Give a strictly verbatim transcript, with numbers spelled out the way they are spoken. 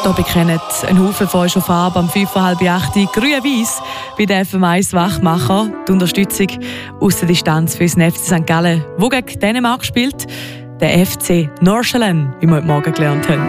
Da bekennen ein Haufen von euch schon Farbe am fünf Uhr halb acht grün-weiss bei der F M eins Wachmacher. Die Unterstützung aus der Distanz für den F C Sankt Gallen, der gegen Dänemark spielt. Der F C Nordsjælland, wie wir heute Morgen gelernt haben.